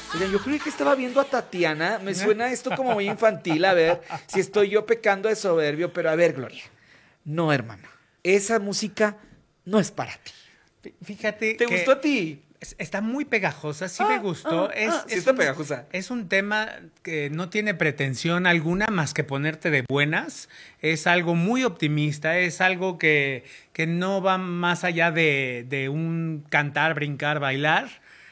Oigan, yo creo que estaba viendo a Tatiana. Me suena esto como muy infantil. A ver si estoy yo pecando de soberbio. Pero a ver, Gloria. No, hermana. Esa música no es para ti. Fíjate ¿Te que gustó a ti? está muy pegajosa, sí me gustó. Sí está pegajosa. Es un tema que no tiene pretensión alguna más que ponerte de buenas. Es algo muy optimista, es algo que no va más allá de un cantar, brincar, bailar.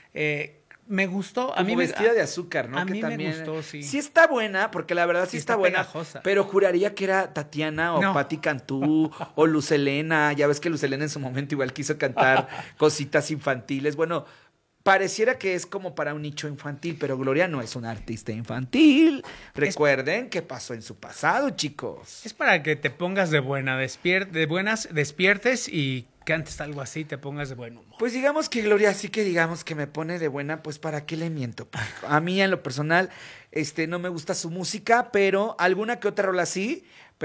Me gustó. Como vestida de azúcar, ¿no? A Que mí también, me gustó, sí. Sí está buena, porque la verdad sí está buena. pegajosa. Pero juraría que era Tatiana o No. Patti Cantú o Luz Helena. Ya ves que Luz Helena en su momento igual quiso cantar cositas infantiles. Bueno, pareciera que es como para un nicho infantil, pero Gloria no es una artista infantil. Recuerden qué pasó en su pasado, chicos. Es para que te pongas de buenas, despiertes y cantes algo así, te pongas de buen humor. Pues digamos que Gloria sí que digamos que me pone de buena, pues para qué le miento, público? A mí en lo personal, no me gusta su música, pero alguna que otra rola sí,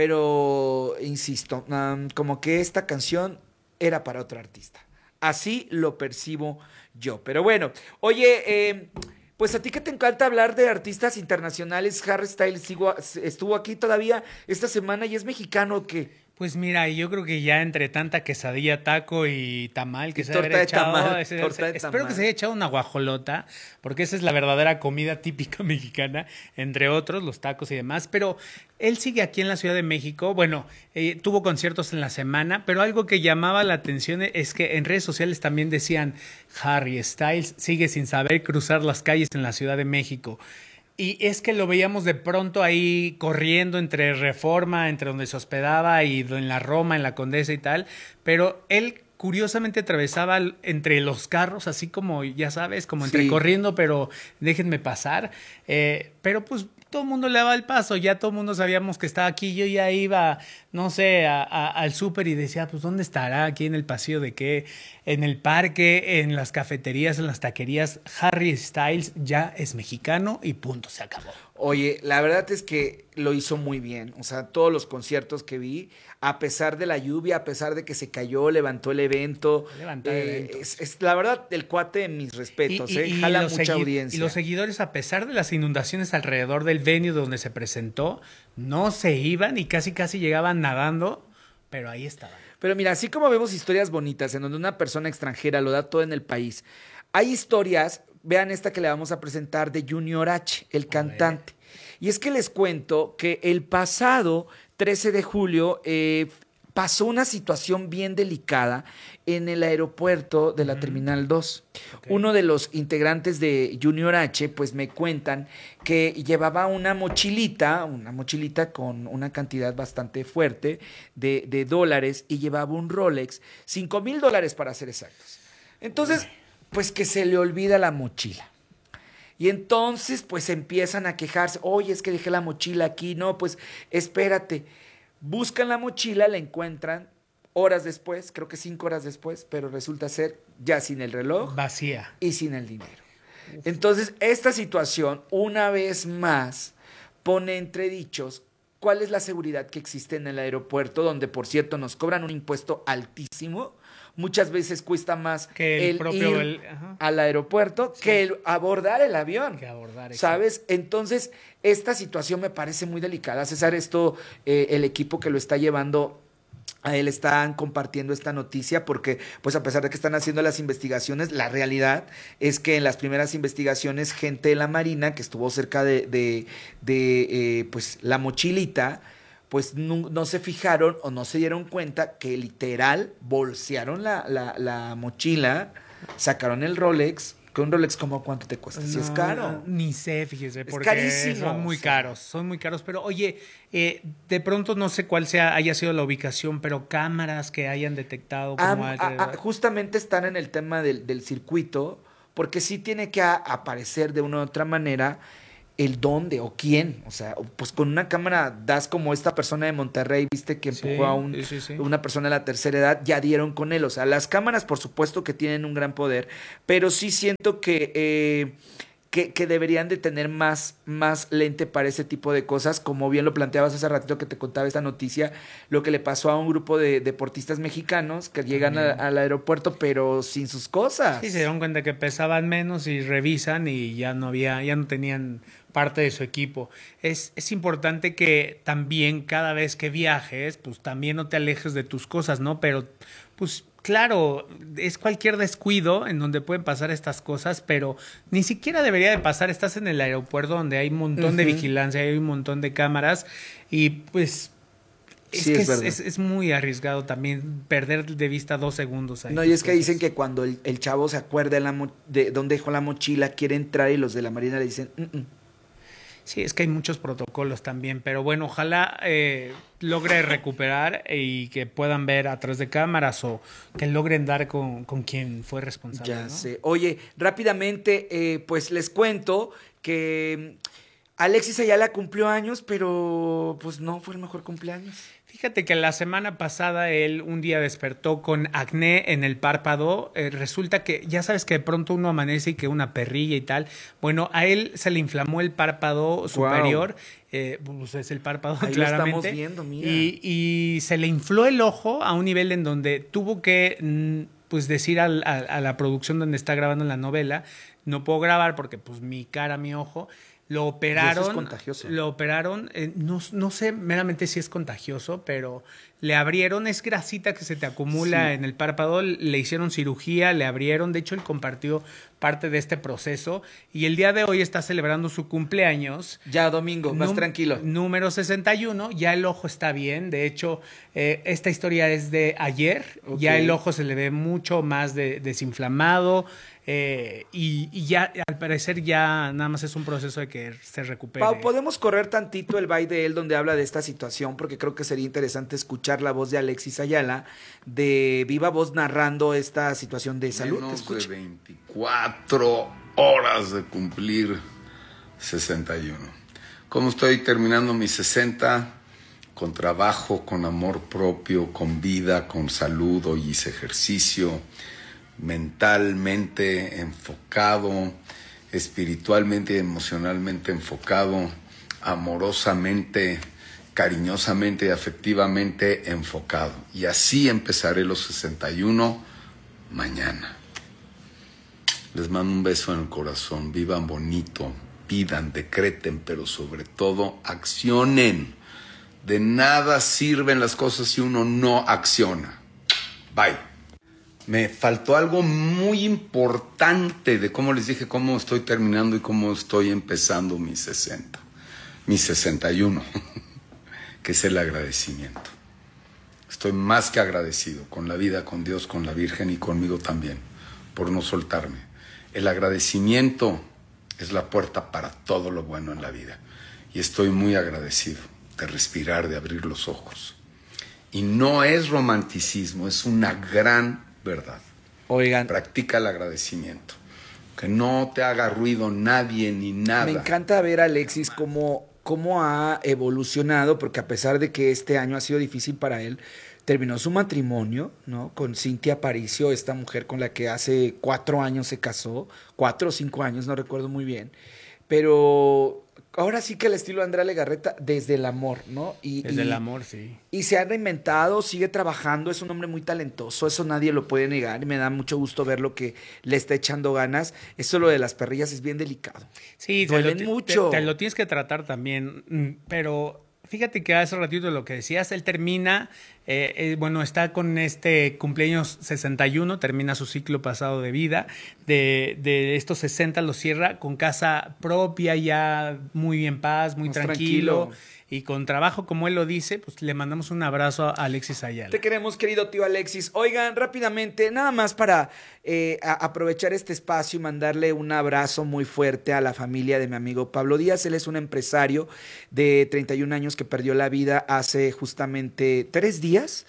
pero insisto, como que esta canción era para otro artista. Así lo percibo yo. Pero bueno, oye, pues a ti que te encanta hablar de artistas internacionales, Harry Styles estuvo aquí todavía esta semana y es mexicano, ¿o qué? Pues mira, yo creo que ya entre tanta quesadilla, taco y tamal que Y se torta habrá de echado, tamal, espero tamal. que se haya echado una guajolota, porque esa es la verdadera comida típica mexicana, entre otros, los tacos y demás. Pero él sigue aquí en la Ciudad de México. Bueno, tuvo conciertos en la semana, pero algo que llamaba la atención es que en redes sociales también decían, Harry Styles sigue sin saber cruzar las calles en la Ciudad de México. Y es que lo veíamos de pronto ahí corriendo entre Reforma, entre donde se hospedaba y en la Roma, en la Condesa y tal, pero él curiosamente atravesaba entre los carros, así como, ya sabes, como entre Sí. corriendo, pero déjenme pasar. Pero pues todo el mundo le daba el paso, ya todo el mundo sabíamos que estaba aquí. Yo ya iba, no sé, al súper y decía, pues ¿dónde estará? Aquí en el pasillo de qué, en el parque, en las cafeterías, en las taquerías. Harry Styles ya es mexicano y punto, se acabó. Oye, la verdad es que lo hizo muy bien. O sea, todos los conciertos que vi, a pesar de la lluvia, a pesar de que se cayó, levantó el evento. Levantó el evento. La verdad, el cuate, mis respetos, jala mucha audiencia. Y los seguidores, a pesar de las inundaciones alrededor del venue donde se presentó, no se iban y casi llegaban nadando, pero ahí estaban. Pero mira, así como vemos historias bonitas en donde una persona extranjera lo da todo en el país, hay historias, vean esta que le vamos a presentar de Junior H, el cantante. Y es que les cuento que el pasado 13 de julio pasó una situación bien delicada en el aeropuerto de la Terminal 2. Okay. Uno de los integrantes de Junior H, pues me cuentan que llevaba una mochilita con una cantidad bastante fuerte de dólares y llevaba un Rolex, $5,000 para ser exactos. Entonces, pues que se le olvida la mochila. Y entonces, pues empiezan a quejarse. Oye, es que dejé la mochila aquí. No, pues espérate. Buscan la mochila, la encuentran horas después, creo que 5 horas después, pero resulta ser ya sin el reloj. Vacía. Y sin el dinero. Uf. Entonces, esta situación, una vez más, pone entredichos cuál es la seguridad que existe en el aeropuerto, donde, por cierto, nos cobran un impuesto altísimo. Muchas veces cuesta más que el propio ir al aeropuerto que el abordar el avión. ¿Sabes? Entonces, esta situación me parece muy delicada. César, el equipo que lo está llevando, a él están compartiendo esta noticia porque, pues a pesar de que están haciendo las investigaciones, la realidad es que en las primeras investigaciones, gente de la Marina que estuvo cerca de pues la mochilita, pues no se fijaron o no se dieron cuenta que literal bolsearon la mochila, sacaron el Rolex. Que un Rolex, ¿cómo cuánto te cuesta? Si es caro. Ni sé, fíjese, porque carísimo, son muy caros. Pero oye, de pronto no sé cuál haya sido la ubicación, pero cámaras que hayan detectado como justamente están en el tema del circuito, porque sí tiene que aparecer de una u otra manera el dónde o quién, o sea, pues con una cámara das como esta persona de Monterrey, viste que empujó a una persona de la tercera edad, ya dieron con él, o sea, las cámaras por supuesto que tienen un gran poder, pero sí siento que que deberían de tener más lente para ese tipo de cosas, como bien lo planteabas hace ratito que te contaba esta noticia, lo que le pasó a un grupo de deportistas mexicanos que llegan al aeropuerto pero sin sus cosas. Sí, se dieron cuenta que pesaban menos y revisan y ya no tenían parte de su equipo. Es importante que también cada vez que viajes, pues también no te alejes de tus cosas, ¿no? Pero, pues claro, es cualquier descuido en donde pueden pasar estas cosas, pero ni siquiera debería de pasar. Estás en el aeropuerto donde hay un montón de vigilancia, hay un montón de cámaras y pues Sí, es muy arriesgado también perder de vista 2 segundos ahí. No, y es que dicen que cuando el chavo se acuerda de dónde dejó la mochila, quiere entrar y los de la Marina le dicen... Sí, es que hay muchos protocolos también, pero bueno, ojalá logre recuperar y que puedan ver a través de cámaras o que logren dar con quien fue responsable. Ya ¿no? sé. Oye, rápidamente, pues les cuento que Alexis Ayala cumplió años, pero pues no fue el mejor cumpleaños. Fíjate que la semana pasada él un día despertó con acné en el párpado. Resulta que ya sabes que de pronto uno amanece y que una perrilla y tal. Bueno, a él se le inflamó el párpado superior. Pues es el párpado, ahí claramente. Lo estamos viendo, mira. Y se le infló el ojo a un nivel en donde tuvo que pues decir a la producción donde está grabando la novela, no puedo grabar porque pues mi cara, mi ojo. Lo operaron. Y eso es contagioso. Lo operaron. No sé meramente si es contagioso, pero le abrieron. Es grasita que se te acumula en el párpado. Le hicieron cirugía, le abrieron. De hecho, él compartió parte de este proceso. Y el día de hoy está celebrando su cumpleaños. Ya domingo, más tranquilo. Número 61. Ya el ojo está bien. De hecho, esta historia es de ayer. Okay. Ya el ojo se le ve mucho más desinflamado. Y ya al parecer ya nada más es un proceso de que se recupere. Pau, ¿podemos correr tantito el bye de él donde habla de esta situación? Porque creo que sería interesante escuchar la voz de Alexis Ayala de viva voz narrando esta situación de salud. Menos de 24 horas de cumplir 61. ¿Cómo estoy terminando mis 60? Con trabajo, con amor propio, con vida, con salud. Hoy hice ejercicio, mentalmente enfocado, espiritualmente y emocionalmente enfocado, amorosamente, cariñosamente y afectivamente enfocado. Y así empezaré los 61 mañana. Les mando un beso en el corazón. Vivan bonito, pidan, decreten, pero sobre todo accionen. De nada sirven las cosas si uno no acciona. Bye. Me faltó algo muy importante de cómo les dije, cómo estoy terminando y cómo estoy empezando mis 60, mis 61, que es el agradecimiento. Estoy más que agradecido con la vida, con Dios, con la Virgen y conmigo también, por no soltarme. El agradecimiento es la puerta para todo lo bueno en la vida. Y estoy muy agradecido de respirar, de abrir los ojos. Y no es romanticismo, es una gran verdad. Oigan, practica el agradecimiento. Que no te haga ruido nadie ni nada. Me encanta ver a Alexis cómo ha evolucionado, porque a pesar de que este año ha sido difícil para él, terminó su matrimonio, ¿no? Con Cintia Aparicio, esta mujer con la que hace 4 años se casó, 4 o 5 años, no recuerdo muy bien. Pero ahora sí que el estilo de Andrea Legarreta, desde el amor, ¿no? Desde el amor, sí. Y se ha reinventado, sigue trabajando, es un hombre muy talentoso, eso nadie lo puede negar. Y me da mucho gusto ver lo que le está echando ganas. Eso lo de las perrillas es bien delicado. Sí, duelen mucho. Te lo tienes que tratar también, pero fíjate que hace ratito lo que decías, él termina, bueno, está con este cumpleaños 61, termina su ciclo pasado de vida, de estos 60 lo cierra con casa propia, ya muy en paz, muy tranquilo. Y con trabajo, como él lo dice, pues le mandamos un abrazo a Alexis Ayala. Te queremos, querido tío Alexis. Oigan, rápidamente, nada más para aprovechar este espacio y mandarle un abrazo muy fuerte a la familia de mi amigo Pablo Díaz. Él es un empresario de 31 años que perdió la vida hace justamente 3 días.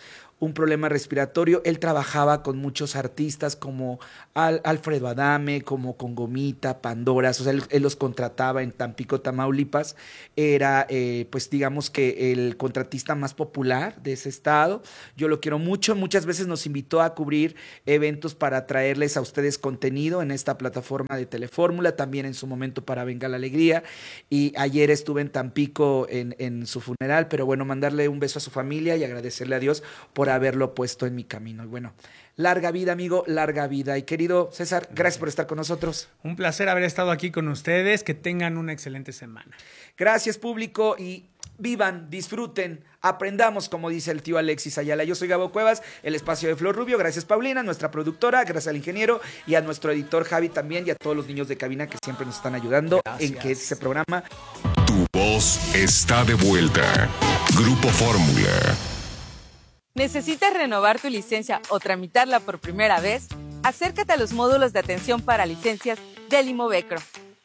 un problema respiratorio. Él trabajaba con muchos artistas como Alfredo Adame, como Congomita, Pandoras, o sea, él los contrataba en Tampico, Tamaulipas. Era, pues digamos que el contratista más popular de ese estado. Yo lo quiero mucho. Muchas veces nos invitó a cubrir eventos para traerles a ustedes contenido en esta plataforma de Telefórmula, también en su momento para Venga la Alegría. Y ayer estuve en Tampico en su funeral, pero bueno, mandarle un beso a su familia y agradecerle a Dios por haberlo puesto en mi camino. Y bueno, larga vida, amigo, larga vida. Y querido César, gracias por estar con nosotros. Un placer haber estado aquí con ustedes. Que tengan una excelente semana. Gracias, público, y vivan, disfruten, aprendamos, como dice el tío Alexis Ayala. Yo soy Gabo Cuevas, el espacio de Flor Rubio. Gracias, Paulina, nuestra productora, gracias al ingeniero y a nuestro editor Javi también, y a todos los niños de cabina que siempre nos están ayudando en que este programa. Tu voz está de vuelta. Grupo Fórmula. ¿Necesitas renovar tu licencia o tramitarla por primera vez? Acércate a los módulos de atención para licencias del Imovecro.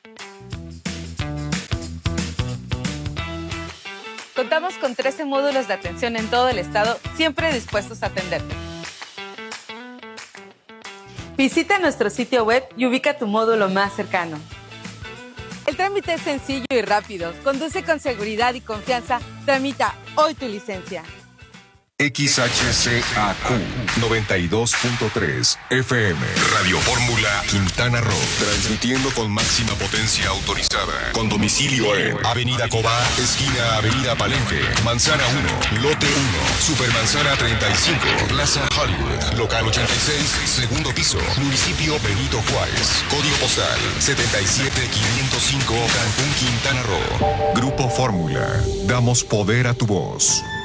Contamos con 13 módulos de atención en todo el estado, siempre dispuestos a atenderte. Visita nuestro sitio web y ubica tu módulo más cercano. El trámite es sencillo y rápido. Conduce con seguridad y confianza. Tramita hoy tu licencia. XHCAQ 92.3 FM Radio Fórmula Quintana Roo, transmitiendo con máxima potencia autorizada, con domicilio en Avenida Cobá, esquina Avenida Palenque, Manzana 1, Lote 1, Supermanzana 35, Plaza Hollywood, local 86, segundo piso, municipio Benito Juárez, código postal 77505, Cancún, Quintana Roo. Grupo Fórmula, damos poder a tu voz.